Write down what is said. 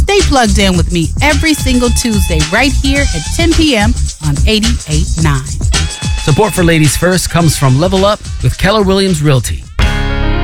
Stay plugged in with me every single Tuesday right here at 10 p.m. on 88.9. Support for Ladies First comes from Level Up with Keller Williams Realty.